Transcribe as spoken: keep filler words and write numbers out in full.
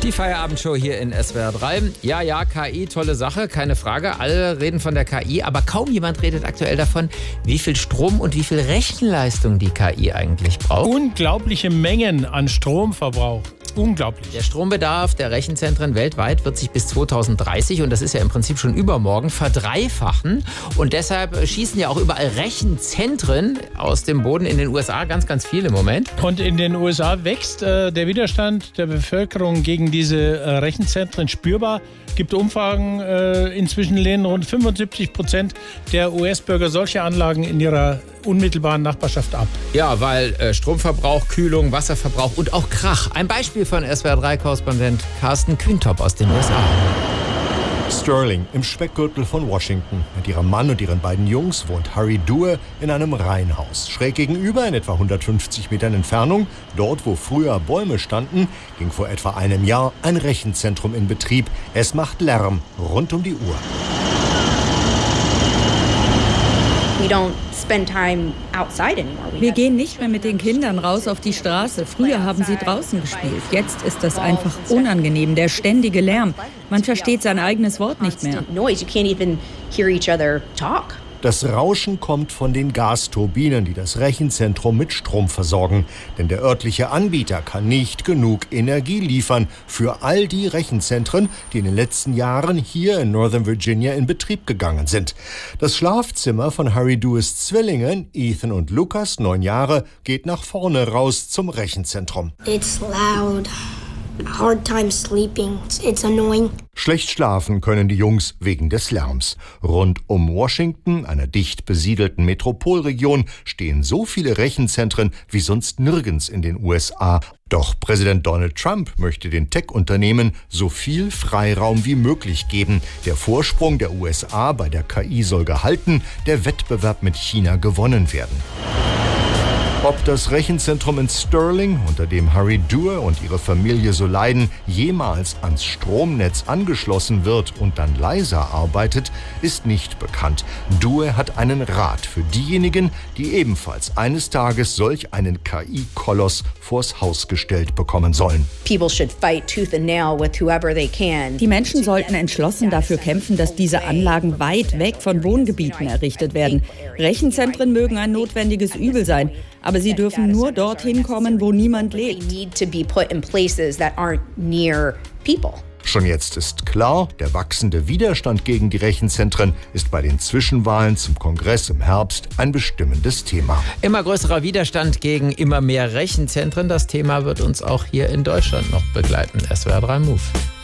Die Feierabendshow hier in S W R drei. Ja, ja, K I, tolle Sache, keine Frage. Alle reden von der K I, aber kaum jemand redet aktuell davon, wie viel Strom und wie viel Rechenleistung die K I eigentlich braucht. Unglaubliche Mengen an Stromverbrauch. Unglaublich. Der Strombedarf der Rechenzentren weltweit wird sich bis zweitausenddreißig, und das ist ja im Prinzip schon übermorgen, verdreifachen. Und deshalb schießen ja auch überall Rechenzentren aus dem Boden in den U S A, ganz, ganz viel im Moment. Und in den U S A wächst äh, der Widerstand der Bevölkerung gegen diese äh, Rechenzentren spürbar. Es gibt Umfragen, äh, inzwischen lehnen rund fünfundsiebzig Prozent der U S-Bürger solche Anlagen in ihrer unmittelbaren Nachbarschaft ab. Ja, weil äh, Stromverbrauch, Kühlung, Wasserverbrauch und auch Krach. Ein Beispiel von S W R drei-Korrespondent Carsten Kühntop aus den U S A. Sterling im Speckgürtel von Washington. Mit ihrem Mann und ihren beiden Jungs wohnt Harry Duer in einem Reihenhaus. Schräg gegenüber, in etwa hundertfünfzig Metern Entfernung, dort wo früher Bäume standen, ging vor etwa einem Jahr ein Rechenzentrum in Betrieb. Es macht Lärm rund um die Uhr. Wir gehen nicht mehr mit den Kindern raus auf die Straße. Früher haben sie draußen gespielt. Jetzt ist das einfach unangenehm, der ständige Lärm. Man versteht sein eigenes Wort nicht mehr. Das Rauschen kommt von den Gasturbinen, die das Rechenzentrum mit Strom versorgen. Denn der örtliche Anbieter kann nicht genug Energie liefern für all die Rechenzentren, die in den letzten Jahren hier in Northern Virginia in Betrieb gegangen sind. Das Schlafzimmer von Harry Duers Zwillingen, Ethan und Lucas, neun Jahre, geht nach vorne raus zum Rechenzentrum. It's loud. Hard time sleeping. It's annoying. Schlecht schlafen können die Jungs wegen des Lärms. Rund um Washington, einer dicht besiedelten Metropolregion, stehen so viele Rechenzentren wie sonst nirgends in den U S A. Doch Präsident Donald Trump möchte den Tech-Unternehmen so viel Freiraum wie möglich geben. Der Vorsprung der U S A bei der K I soll gehalten, der Wettbewerb mit China gewonnen werden. Ob das Rechenzentrum in Sterling, unter dem Harry Duer und ihre Familie so leiden, jemals ans Stromnetz angeschlossen wird und dann leiser arbeitet, ist nicht bekannt. Duer hat einen Rat für diejenigen, die ebenfalls eines Tages solch einen K I-Koloss vors Haus gestellt bekommen sollen. Die Menschen sollten entschlossen dafür kämpfen, dass diese Anlagen weit weg von Wohngebieten errichtet werden. Rechenzentren mögen ein notwendiges Übel sein, aber sie dürfen nur dorthin kommen, wo niemand lebt. Schon jetzt ist klar, der wachsende Widerstand gegen die Rechenzentren ist bei den Zwischenwahlen zum Kongress im Herbst ein bestimmendes Thema. Immer größerer Widerstand gegen immer mehr Rechenzentren. Das Thema wird uns auch hier in Deutschland noch begleiten. S W R drei Move.